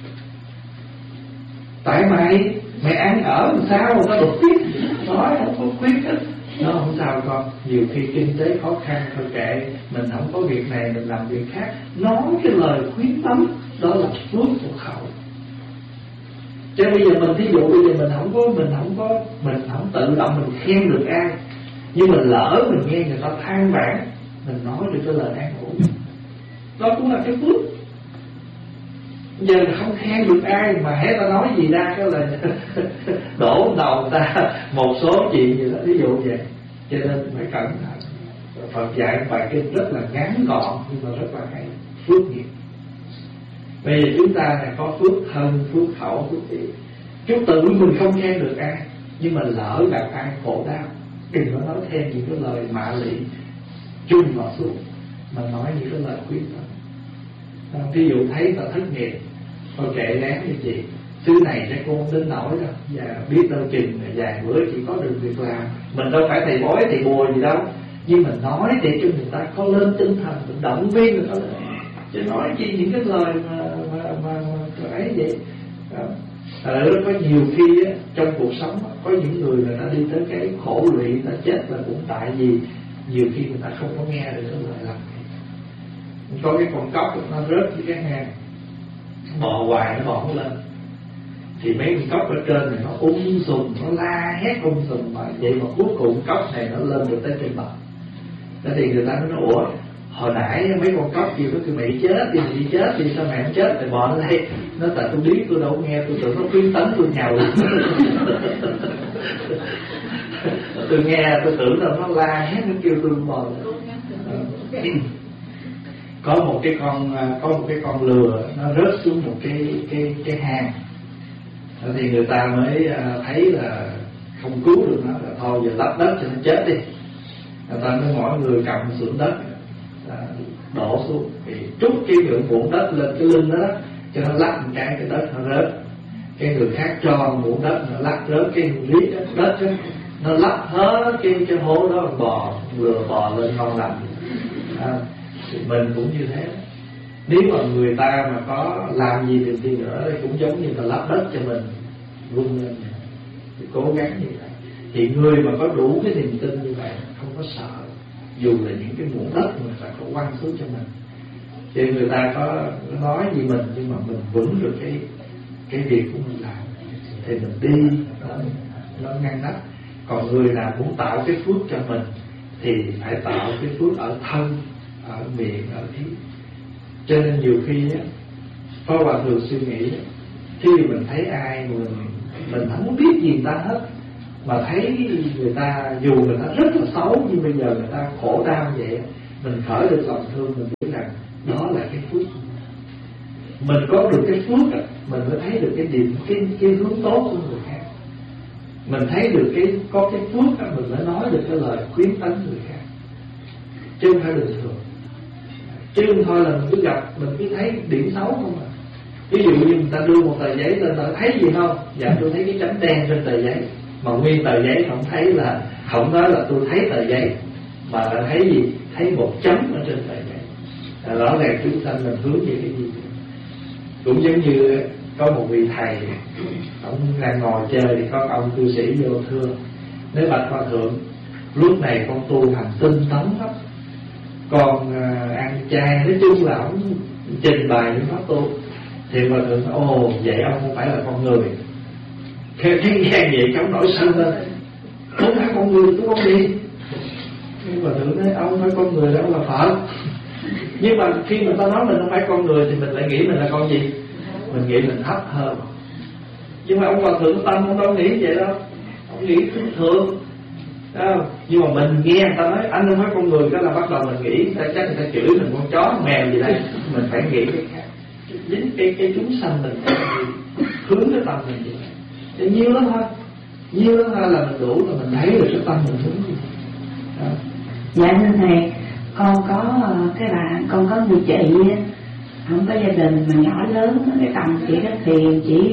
Tại mày, mày ăn ở làm sao mà nó đột tiếp, nói không có khuyến khích. Nó không sao con, nhiều khi kinh tế khó khăn thôi kệ, mình không có việc này mình làm việc khác. Nói cái lời khuyến tấn, đó là phước của khẩu. Chứ bây giờ mình thí dụ bây giờ mình không có mình không có mình không tự động mình khen được ai, nhưng mình lỡ mình nghe người ta than vãn, mình nói được cái lời an ủi, đó cũng là cái phước. Giờ mình không khen được ai mà hễ ta nói gì ra cái lời đổ đầu ta một số chuyện gì đó, ví dụ vậy. Cho nên phải cẩn thận. Phật dạy bài kinh rất là ngắn gọn nhưng mà rất là hay. Phước nghiệp. Bây giờ chúng ta là có phước thân, phước khẩu, phước ý. Chúng tự mình không khen được ai, nhưng mà lỡ gặp ai khổ đau, đừng có nói thêm những cái lời mạ lị chung vào xuống, mà nói những cái lời khuyến tấn. Ví dụ thấy ta thất nghiệp, thôi kệ lén như chị, thứ này chắc cô không đến nổi đâu, và biết đâu chừng vài bữa chỉ có được việc làm. Mình đâu phải thầy bói thầy bùa gì đâu, nhưng mình nói để cho người ta có lên tinh thần, mình động viên người ta lên. Chứ nói chi những cái lời mà mà mà, mà ấy vậy. Ở đó có nhiều khi á, trong cuộc sống á, có những người người ta đi tới cái khổ lụy, người ta chết là cũng tại vì nhiều khi người ta không có nghe được cái lời lành. Có cái con cóc nó rớt dưới cái hang, bò hoài nó bò không lên, thì mấy con cóc ở trên này nó ung sùm, nó la hét ung sùm, mà vậy mà cuối cùng cóc này nó lên được tới trên bờ. Thế thì người ta nói ủa, hồi nãy mấy con cóc gì nó kêu mày chết đi, mày đi chết đi, sao mày không chết, mày bò lên đây. Nó tại tôi biết, tôi đâu nghe, tôi tưởng nó khuyến tấn tôi nhào lên. Tôi nghe, tôi tưởng là nó la hét, nó kêu tôi bò lên. Có một cái con có một cái con lừa nó rớt xuống một cái cái cái hang, thì người ta mới thấy là không cứu được nó, là thôi giờ lấp đất cho nó chết đi. Người ta mới mỗi người cầm xưởng đất đổ xuống, thì trút cái lượng muỗng đất lên cái lưng đó, đó cho nó lắc một cái cái đất nó rớt. Cái người khác cho muỗng đất nó lắc rớt cái lít đất, đất đó, nó lắc hết cái cái hố đó, bò lừa bò lên ngon lành. À, mình cũng như thế. Nếu mà người ta mà có làm gì được gì nữa cũng giống như là lắp đất cho mình vươn lên, thì cố gắng như vậy. Thì người mà có đủ cái niềm tin như vậy không có sợ, dù là những cái muỗng đất mà ta có quăng xuống cho mình. Thì người ta có nói gì mình, nhưng mà mình vững được cái cái việc của mình làm thì mình đi nó, nó ngăn nắp. Còn người nào muốn tạo cái phước cho mình thì phải tạo cái phước ở thân, ở miệng, ở ý. Cho nên nhiều khi á, Pháp Hòa thường suy nghĩ, khi mình thấy ai mình mình không biết gì người ta hết, mà thấy người ta dù người ta rất là xấu, nhưng bây giờ người ta khổ đau vậy, mình khởi được lòng thương, mình biết rằng mình có được cái phước á, mình mới thấy được cái điểm cái cái hướng tốt của người khác. Mình thấy được cái có cái phước á, mình mới nói được cái lời khuyến tấn người khác, chứ không phải bình thường. Chứ không thôi là mình cứ gặp, mình cứ thấy điểm xấu không à. Ví dụ như người ta đưa một tờ giấy lên, ta thấy gì không? Dạ tôi thấy cái chấm đen trên tờ giấy. Mà nguyên tờ giấy không thấy là, không nói là tôi thấy tờ giấy, mà là thấy gì? Thấy một chấm ở trên tờ giấy. À, rõ ràng chúng sanh mình hướng về cái gì? Cũng giống như có một vị thầy, ông đang ngồi chơi thì có ông cư sĩ vô thưa: nếu bạch hòa thượng, lúc này con tu hành tinh tấn lắm, con à, ăn chay, nói chung là ông trình bày những pháp tu. Thì hòa thượng nói: ồ, vậy ông không phải là con người. Cái thế gian vậy cháu nổi sân lên: không phải con người tôi không đi. Nhưng mà thượng nói: ông phải con người, đâu là Phật. Nhưng mà khi mà ta nói mình không phải con người thì mình lại nghĩ mình là con gì? Mình nghĩ mình thấp hơn. Nhưng mà ông Hòa thượng tâm không đâu nghĩ vậy đâu, ông nghĩ thường thường. Nhưng mà mình nghe người ta nói anh không phải con người, cái là bắt đầu mình nghĩ ta chắc người ta chửi mình con chó con mèo gì đấy. Mình phải nghĩ cái khác, dính cái cái chúng sanh mình phải hướng cái tâm mình gì thì nhiêu lắm thôi, nhiêu lắm thôi là mình đủ là mình thấy được cái tâm mình hướng gì. Dạ thưa thầy, con có cái bạn, con có người chị không có gia đình mà nhỏ lớn, cái tâm chỉ rất thiền, chỉ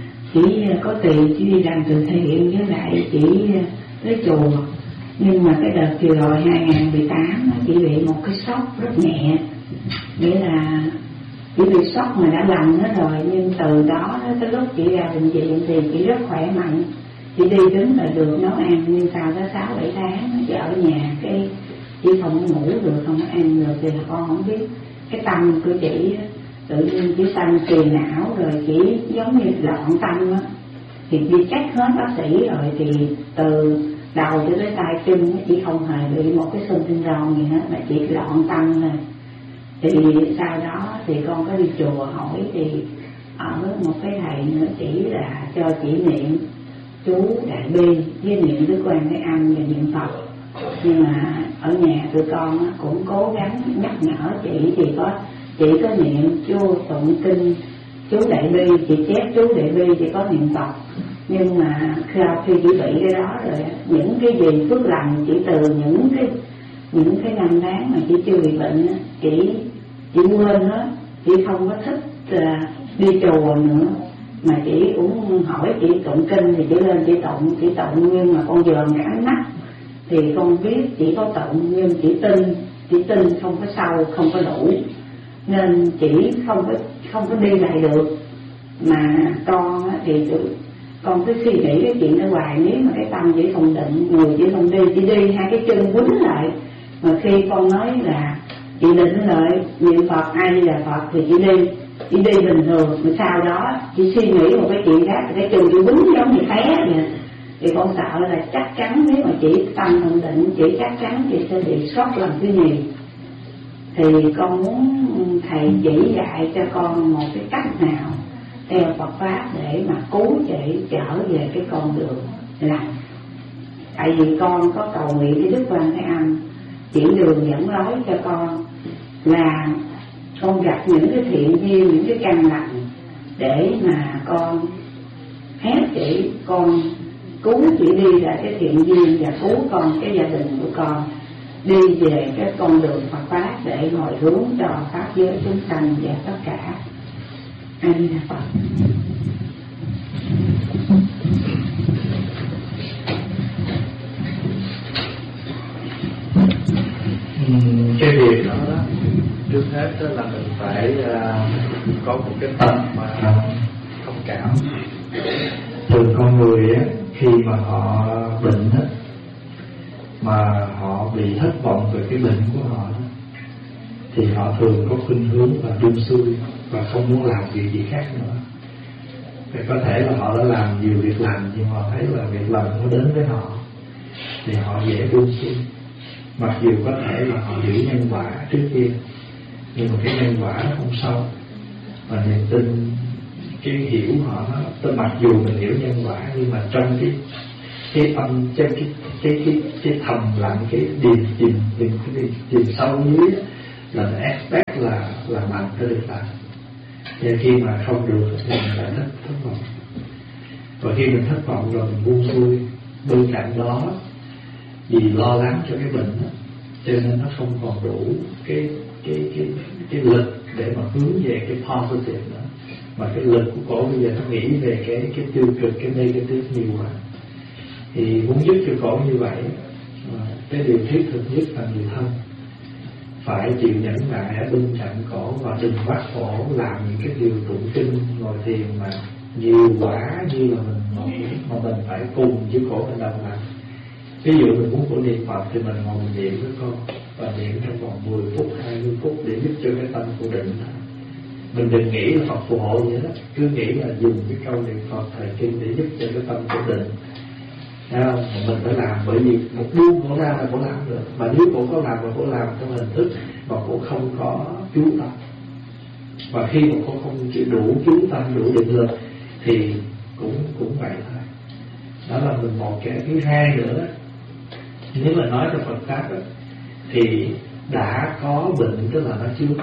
chỉ có tiền chỉ đi làm từ thiện, với lại chỉ tới chùa. Nhưng mà cái đợt vừa rồi hai không một tám chỉ bị một cái sốc rất nhẹ, nghĩa là chỉ bị sốc mà đã lành nó rồi, nhưng từ đó tới lúc chị ra bệnh viện thì chị rất khỏe mạnh, chị đi đứng là được, nấu ăn, nhưng sau đó sáu bảy tháng chị ở nhà cái chị không ngủ được, không có ăn được, thì là con không biết cái tâm của chị tự nhiên chỉ sanh tiền não rồi, chỉ giống như loạn tâm á. Thì đi check hết bác sĩ rồi thì từ đầu cho tới tay chân chỉ không hề bị một cái sưng tinh ròn gì hết, mà chỉ loạn tâm thôi. Thì sau đó thì con có đi chùa hỏi, thì ở một cái thầy nữa chỉ là cho chỉ niệm chú Đại Bi với niệm Đức Quan Thế Âm và niệm Phật. Nhưng mà ở nhà tụi con cũng cố gắng nhắc nhở chị, thì có chị có niệm chú tụng kinh chú Đại Bi, chị chép chú Đại Bi, chị có niệm Phật. Nhưng mà khi chị bị cái đó rồi, những cái gì phước lành chỉ từ những cái những cái năm tháng mà chị chưa bị bệnh, chị chị quên hết, chị không có thích uh, đi chùa nữa, mà chị cũng hỏi chị tụng kinh thì chị lên chị tụng, chị tụng nhưng mà con dòm cái ánh mắt thì con biết chị có tụng, nhưng chị tin, chị tin không có sâu, không có đủ, nên chị không có không có đi lại được. Mà con thì con cứ suy nghĩ cái chuyện đó hoài, nếu mà cái tâm chỉ không định, người chỉ không đi, chỉ đi hai cái chân quýnh lại. Mà khi con nói là chị định lại niệm Phật ai là Phật thì chị đi, chị đi bình thường, mà sau đó chị suy nghĩ một cái chuyện khác, cái chân chị quýnh giống như té vậy. Thì con sợ là chắc chắn nếu mà chị tâm không định, chị chắc chắn chị sẽ bị sốc lần thứ nhì. Thì con muốn thầy chỉ dạy cho con một cái cách nào theo Phật pháp để mà cứu chị trở về cái con đường lành. Tại vì con có cầu nguyện với Đức Quan Thế Âm chỉ đường dẫn lối cho con, là con gặp những cái thiện duyên, những cái căn lành để mà con hết chị, con cứu chị đi ra cái thiện duyên và cứu con, cái gia đình của con đi về cái con đường Phật pháp để hồi hướng cho pháp giới chúng sanh và tất cả. A Di Đà Phật. Cái việc đó, đó trước hết đó là mình phải uh, có một cái tâm mà thông cảm. Thường con người á, khi mà họ bệnh á, mà họ bị thất vọng về cái bệnh của họ đó, thì họ thường có khuynh hướng và đun xuôi và không muốn làm việc gì khác nữa. Thì có thể là họ đã làm nhiều việc lành, nhưng họ thấy là việc lành nó đến với họ thì họ dễ đun xuôi. Mặc dù có thể là họ hiểu nhân quả trước kia, nhưng mà cái nhân quả nó không sâu, và niềm tin, cái hiểu họ nó, tức mặc dù mình hiểu nhân quả, nhưng mà trong cái cái âm, trong cái cái cái cái thầm lặng, cái điềm chìm, cái chìm sâu dưới là expect là là bằng cái được làm. Và khi mà không được thì mình lại thất, thất vọng. Và khi mình thất vọng rồi mình buông xuôi. Bên cạnh đó, vì lo lắng cho cái bệnh đó, cho nên nó không còn đủ cái cái cái cái lực để mà hướng về cái positive nữa. Mà cái lực của cổ bây giờ nó nghĩ về cái cái tiêu cực, cái negative nhiều quá. Thì muốn giúp cho cổ như vậy, cái điều thiết thực nhất là người thân phải chịu nhẫn nại ở bên cạnh cổ và đừng bắt cổ làm những cái điều tụng kinh ngồi thiền mà nhiều quả như là mình ngồi, mà mình phải cùng với cổ mình đồng hành. Ví dụ mình muốn cổ niệm Phật thì mình ngồi mình niệm với con và niệm trong vòng mười phút, hai mươi phút để giúp cho cái tâm của định. Mình đừng nghĩ là Phật phù hộ vậy đó, cứ nghĩ là dùng cái câu niệm Phật thời kinh để giúp cho cái tâm của định. Thấy không? Mình phải làm, bởi vì một buông cổ ra là cổ làm được. Mà nếu cổ có làm mà cổ làm trong hình thức mà cổ không có chú tâm, và khi mà cổ không chịu đủ chú tâm, đủ định lực thì cũng cũng vậy thôi. Đó là mình một cái. Thứ hai nữa, nếu mà nói trong Phật pháp đó, thì đã có bệnh tức là nó chướng.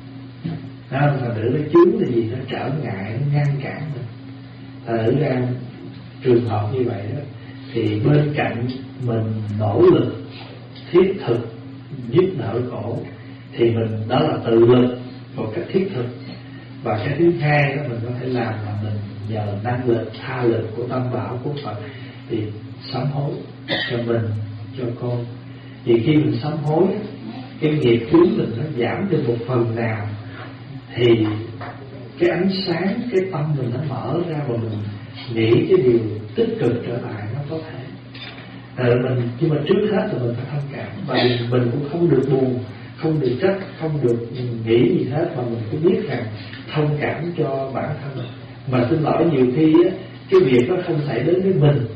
Thành thử nó chướng là gì? Nó trở ngại, nó ngăn cản mình. Thành thử ra trường hợp như vậy đó, thì bên cạnh mình nỗ lực thiết thực giúp đỡ cổ thì mình đó là tự lực một cách thiết thực. Và cái thứ hai đó mình có thể làm là mình nhờ năng lực tha lực của tâm bảo của Phật thì sám hối cho mình, cho con. Thì khi mình sám hối, cái nghiệp chướng mình nó giảm được một phần nào thì cái ánh sáng, cái tâm mình nó mở ra và mình nghĩ cái điều tích cực trở lại nó có thể. Rồi mình, nhưng mà trước hết là mình phải thông cảm. Và mình cũng không được buồn, không được trách, không được nghĩ gì hết, mà mình cứ biết rằng thông cảm cho bản thân mình. Mà xin lỗi nhiều khi á, cái việc nó không xảy đến với mình,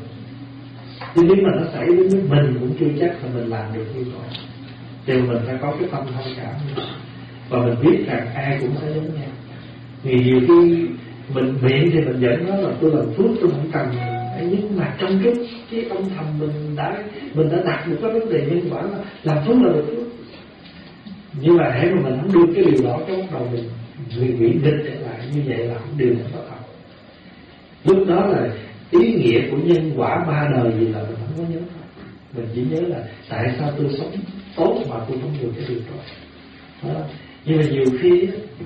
chứ nếu mà nó xảy đến với mình cũng chưa chắc là mình làm được như vậy. Thì mình phải có cái tâm thông cảm, và mình biết rằng ai cũng sẽ giống nhau. Vì nhiều khi mình miệng thì mình dẫn nó là tôi làm phước, tôi không cần, nhưng mà trong cái cái âm thầm mình đã mình đã đặt một cái vấn đề nhân quả là làm phước là được phước. Nhưng mà hãy mà mình không đưa cái điều đó, cái bắt đầu mình mình nghĩ nghịch trở lại, như vậy là không điều này có thật. Lúc đó là ý nghĩa của nhân quả ba đời gì là mình không có nhớ. Mình chỉ nhớ là tại sao tôi sống tốt mà tôi không được cái điều đó. Đó. Nhưng mà nhiều khi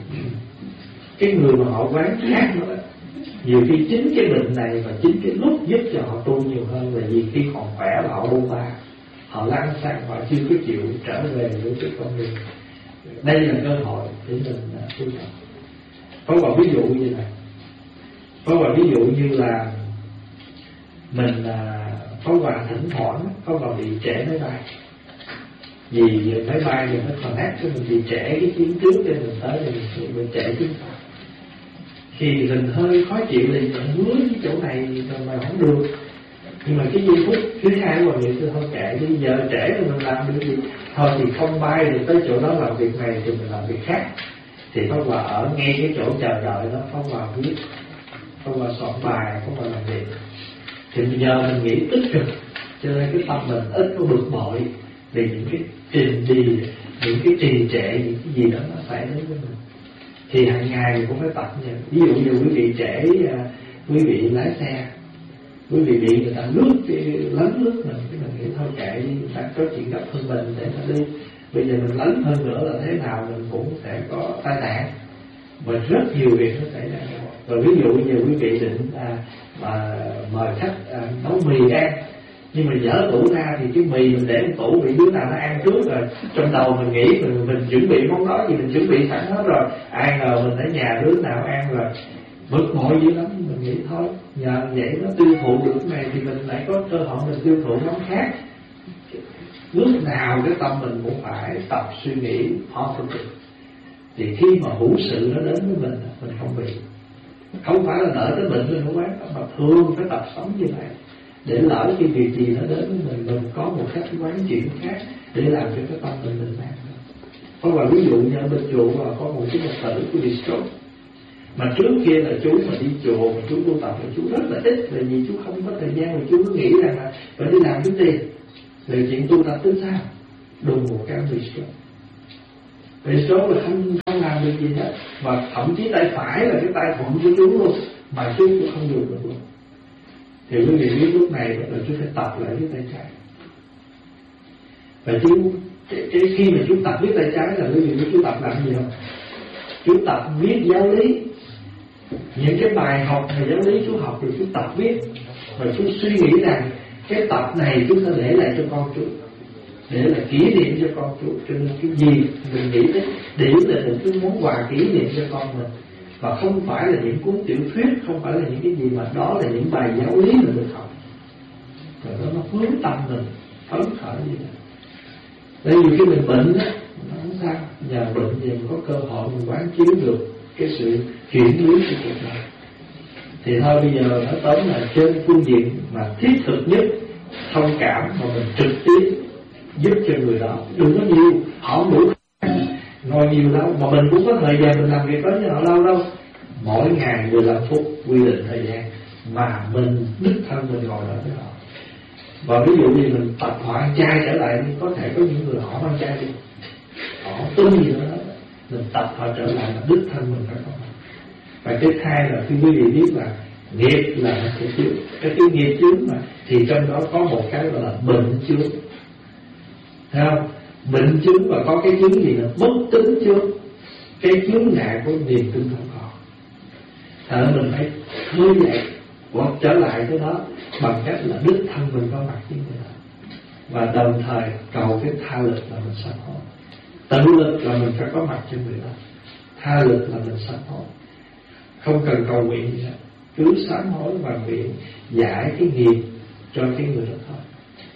cái người mà họ quán khác nữa, nhiều khi chính cái bệnh này và chính cái lúc giúp cho họ tu nhiều hơn là vì khi còn khỏe là họ bôn ba, họ lăn xăng, họ chưa có chịu trở về với cái con người. Đây là cơ hội để mình tu tập. Có một ví dụ như này, có một ví dụ như là mình có quà thỉnh thoảng có vào bị trễ máy bay, vì máy bay thì nó connect cho mình bị trễ cái chuyến trước cho mình tới thì mình bị trễ chuyến sau. Khi mình hơi khó chịu thì mình hứa cái chỗ này rồi mà không được. Nhưng mà cái giây phút thứ hai của mình tôi thôi kệ, bây giờ trễ thì mình làm được gì, thôi thì không bay được tới chỗ đó làm việc này thì mình làm việc khác. Thì Pháp Hòa ở ngay cái chỗ chờ đợi đó, Pháp Hòa viết, Pháp Hòa soạn bài, Pháp Hòa làm việc. Thì bây giờ mình nghĩ tích cực, cho nên cái tâm mình ít có bực bội vì những cái trình đi, những cái trì trệ, những cái gì đó nó xảy đến với mình. Thì hàng ngày cũng phải tập nha. Ví dụ như quý vị trễ, quý vị lái xe, quý vị bị người ta lướt, lấn lướt mình, cái mình nghĩ thôi kệ, ta có chuyện gấp hơn mình để mà đi. Bây giờ mình lấn hơn nữa là thế nào mình cũng sẽ có tai nạn, và rất nhiều việc nó xảy ra. Rồi ví dụ như quý vị định à, mà mời khách à, nấu mì ăn, nhưng mà dở tủ ra thì cái mì mình để trong tủ bị đứa nào nó ăn trước rồi. Trong đầu mình nghĩ mình, mình chuẩn bị món đó gì mình chuẩn bị sẵn hết rồi, ai ngờ mình ở nhà đứa nào ăn rồi, bực bội dữ lắm. Mình nghĩ thôi nhờ vậy nó tiêu thụ được cái này thì mình lại có cơ hội mình tiêu thụ món khác. Lúc nào cái tâm mình cũng phải tập suy nghĩ positive, thì khi mà hữu sự nó đến với mình, mình không bị. Không phải là đợi tới bệnh mình không quán, mà thường phải tập sống như vậy, để lỡ cái việc gì nó đến với mình, mình có một cách quán chuyển khác để làm cho cái tâm mình bình an. Có một ví dụ như ở bên chùa là có một cái Phật tử của bị stroke, mà trước kia là chú mà đi chùa mà chú tu tập là chú rất là ít, là vì chú không có thời gian, mà chú cứ nghĩ rằng là phải đi làm kiếm tiền, rồi chuyện tu tập tính sao, đùng một cái bị stroke. Bị stroke là không không làm làm được gì hết, mà thậm chí tay phải là cái tay thuận của chú luôn mà chú cũng không dùng được luôn. Thì quý vị biết lúc này là chú phải tập lại với tay trái. Và chú cái, cái khi mà chú tập viết tay trái là quý vị biết chú tập làm gì không? Chú tập viết giáo lý, những cái bài học về giáo lý chú học rồi chú tập viết, và chú suy nghĩ rằng cái tập này chú sẽ để lại cho con chú, để là kỷ niệm cho con chú. Cho nên cái gì mình nghĩ đến điểm là những cái món quà kỷ niệm cho con mình, và không phải là những cuốn tiểu thuyết, không phải là những cái gì, mà đó là những bài giáo lý mình được học, rồi đó nó hướng tâm mình phấn khởi như vậy. Bởi vì khi mình bệnh á, nó không sao, nhờ bệnh thì mình có cơ hội mình quán chiếu được cái sự chuyển biến của cuộc đời. Thì thôi bây giờ nói tóm là trên phương diện mà thiết thực nhất, thông cảm mà mình trực tiếp giúp cho người đó. Đừng có nhiều, họ không đủ ngồi nhiều đâu, mà mình cũng có thời gian mình làm việc đó với họ lâu đâu. Mỗi ngày mười lăm phút quy định thời gian mà mình đích thân mình ngồi đó với họ. Và ví dụ như mình tập họ ăn chay trở lại, có thể có những người họ ăn chay đi, họ tin gì đó, mình tập họ trở lại là đích thân mình phải có. Và cái hai là khi quý vị biết là nghiệp là nó sẽ chướng, cái cái nghiệp chướng mà thì trong đó có một cái gọi là bệnh chướng, thấy không? Bệnh chướng và có cái chướng gì là bất tính chướng, cái chướng ngại của niềm tin không còn. Thật mình phải khơi dậy hoặc trở lại cái đó bằng cách là đích thân mình có mặt với người đó, và đồng thời cầu cái tha lực là mình sám hối. Tự lực là mình phải có mặt cho người đó, tha lực là mình sám hối, không cần cầu nguyện gì hết, cứ sám hối và nguyện giải cái nghiệp cho cái người đó thôi.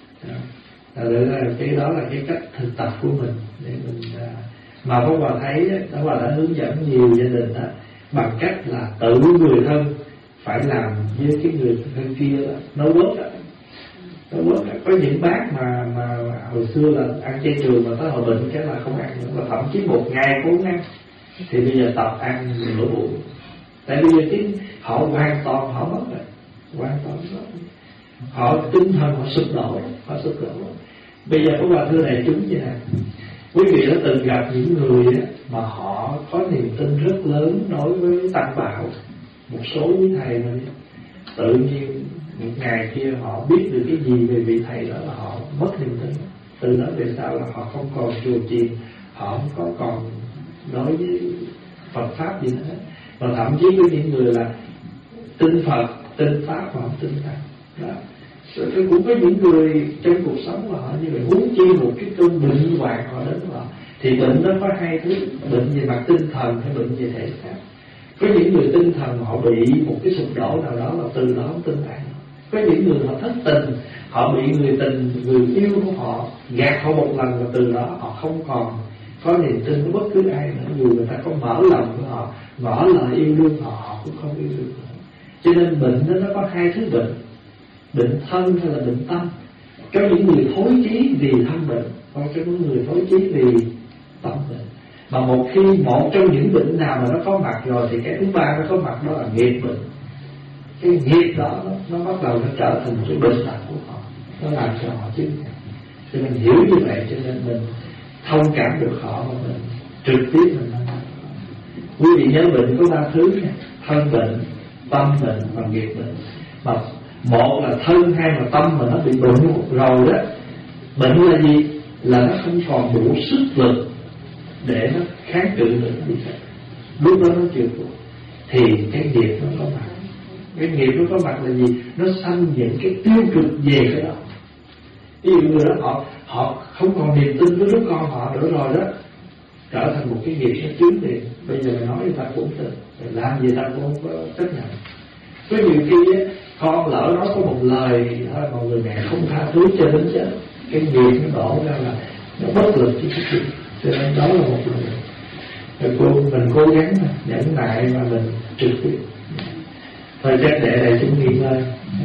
Đó là cái đó là cái cách thực tập của mình để mình mà Pháp Hòa thấy Pháp Hòa đã hướng dẫn nhiều gia đình đó, bằng cách là tự người thân phải làm với cái người thân kia đó, nó bớt đó. Nó bớt đó. Có những bác mà, mà hồi xưa là ăn chay trường mà tới hồi bệnh cái là không ăn nữa, và thậm chí một ngày cũng ăn, thì bây giờ tập ăn nửa buổi. Tại bây giờ cái họ hoàn toàn họ mất rồi, hoàn toàn mất. Họ tinh thần họ sụp đổ, họ sụp đổ. Bây giờ có bà thưa này chúng như này, quý vị đã từng gặp những người á, mà họ có niềm tin rất lớn đối với Tăng Bảo, một số với thầy này, tự nhiên một ngày kia họ biết được cái gì về vị thầy đó là họ mất niềm tin. Từ đó về sau là họ không còn chùa chiền, họ không có còn nói với Phật pháp gì nữa. Và thậm chí với những người là tin Phật, tin Pháp mà không tin Tăng đó. Rồi cũng có những người trong cuộc sống của họ như vậy, huống chi một cái cơn bệnh hoạn họ đến họ. Thì bệnh nó có hai thứ, bệnh về mặt tinh thần hay bệnh về thể xác. Có những người tinh thần họ bị một cái sụp đổ nào đó là từ đó không tin Tăng. Có những người họ thất tình, họ bị người tình, người yêu của họ gạt họ một lần, và từ đó họ không còn có niềm tin với bất cứ ai nữa, dù người ta có mở lòng của họ, ngỏ lời yêu đương họ, họ cũng không yêu đương nữa. Cho nên bệnh đó nó có hai thứ bệnh, bệnh thân hay là bệnh tâm. Có những người thối chí vì thân bệnh, còn có những người thối chí vì tâm bệnh. Mà một khi một trong những bệnh nào mà nó có mặt rồi thì cái thứ ba nó có mặt, đó là nghiệp bệnh. Cái nghiệp đó nó, nó bắt đầu nó trở thành một cái bệnh tật của họ, nó làm cho họ chứng. Cho nên hiểu như vậy, cho nên mình thông cảm được họ mà mình trực tiếp mình thông cảm. Quý vị nhớ bệnh có ba thứ nha: thân bệnh, tâm bệnh và nghiệp bệnh. Mà một là thân, hai là tâm mà nó bị bệnh rồi đó. Bệnh là gì? Là nó không còn đủ sức lực để nó kháng cự được gì hết. Lúc đó nó chịu thuộc thì cái nghiệp nó có mặt. Cái nghiệp nó có mặt là gì? Nó sanh những cái tiêu cực về cái đó. Ví dụ người đó họ họ không còn niềm tin với đứa con họ nữa rồi đó, trở thành một cái nghiệp nó chướng thì bây giờ nói người ta cũng tin, làm gì ta cũng không có chấp nhận. Có nhiều khi á, con lỡ nói có một lời thôi mà người mẹ không tha thứ cho đến chết, cái nghiệp nó đổ ra là nó bất lực chứ cái chuyện. Cho nên đó là một lời. Rồi cô mình cố gắng nhẫn nại mà mình trực tiếp. Thôi chắc để đây chúng nghỉ ngơi.